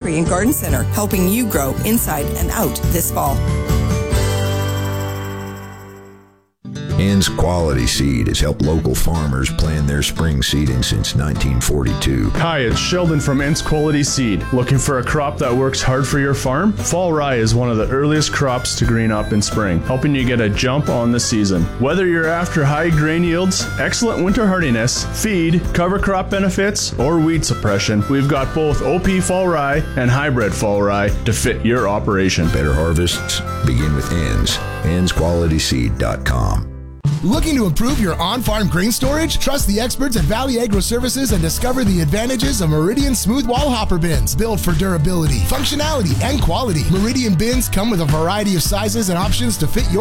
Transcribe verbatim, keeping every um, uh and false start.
Nursery and Garden Center, helping you grow inside and out this fall. Ann's Quality Seed has helped local farmers plan their spring seeding since nineteen forty-two. Hi, it's Sheldon from Ann's Quality Seed. Looking for a crop that works hard for your farm? Fall rye is one of the earliest crops to green up in spring, helping you get a jump on the season. Whether you're after high grain yields, excellent winter hardiness, feed, cover crop benefits, or weed suppression, we've got both O P fall rye and hybrid fall rye to fit your operation. Better harvests begin with Ann's. Ann's Quality Seed dot com. Looking to improve your on-farm grain storage? Trust the experts at Valley Agro Services and discover the advantages of Meridian Smooth Wall Hopper Bins. Built for durability, functionality, and quality. Meridian bins come with a variety of sizes and options to fit your